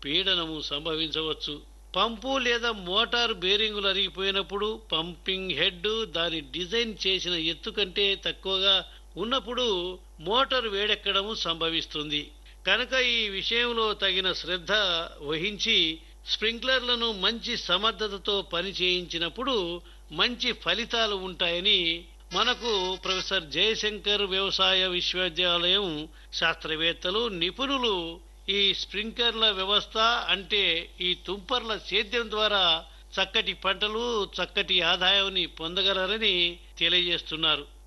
పీడనము సంభవించవచ్చు. పంపు లేదా motor బేరింగులు అరిగిపోయినప్పుడు pumping head దాని డిజైన్ చేసిన ఎత్తు కంటే తక్కువగా ఉన్నప్పుడు మోటార్ వేడెక్కడము సంభవిస్తుంది. కనుక ఈ విషయంలో తగిన శ్రద్ధ వహించి స్ప్రింక్లర్లను మంచి సమర్థతతో పని చేయించినప్పుడు మంచి ఫలితాలు ఉంటాయని మనకు ప్రొఫెసర్ జయశంకర్ వ్యవసాయ విశ్వవిద్యాలయం శాస్త్రవేత్తలు నిపుణులు ఈ స్ప్రింక్లర్ల వ్యవస్థ అంటే ఈ తుంపర్ల సేద్యం ద్వారా చక్కటి పంటలు చక్కటి ఆదాయాన్ని పొందగలరని తెలియజేస్తున్నారు.